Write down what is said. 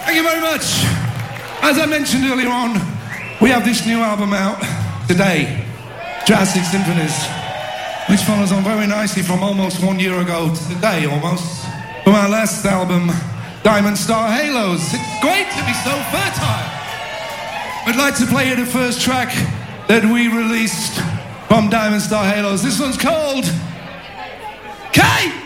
Thank you very much. As I mentioned earlier on, we have this new album out today, Jurassic Symphonies, which follows on very nicely from almost 1 year ago to today, almost, from our last album, Diamond Star Halos. It's great to be so fertile. I'd like to play you the first track that we released from Diamond Star Halos. This one's called K!